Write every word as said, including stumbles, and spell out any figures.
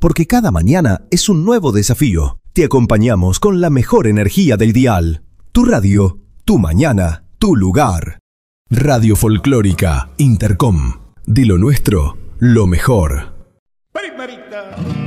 porque cada mañana es un nuevo desafío. Te acompañamos con la mejor energía del dial. Tu radio, tu mañana, tu lugar. Radio Folclórica Intercom. De lo nuestro, lo mejor. Primerita.